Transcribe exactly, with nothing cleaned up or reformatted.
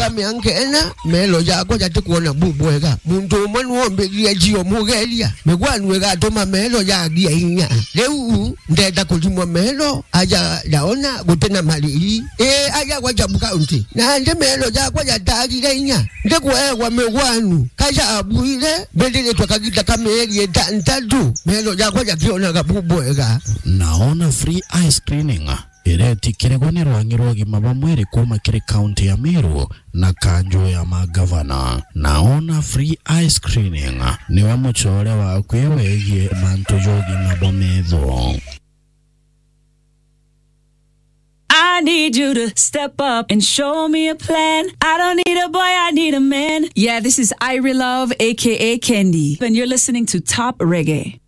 Ega miangena melo yako jate kuona bubwega. Muntu manu ombegia jio mugelia. Megwanu ega toma melo ya gia inya. Leu ndeta kulimwa melo aja laona gutena mali. E aja wajabuka unti. Na nde melo ya kwa jatagi inya. Nde kwa megwanu kaja abuile bedele twakagita kameli eta ntatu melo ya kwa jakiona gabubwega. Naona free eye screening ireti kiregone rwangirwa mabamwere kuma kire county ya Meru na kanjo ya magavana. Naona free eye screening ni wa muchore wa kwewege manto jogi mabomedho. I need you to step up and show me a plan. I don't need a boy, I need a man. Yeah, this is Irie Love, aka Kendi, and you're listening to Top Reggae.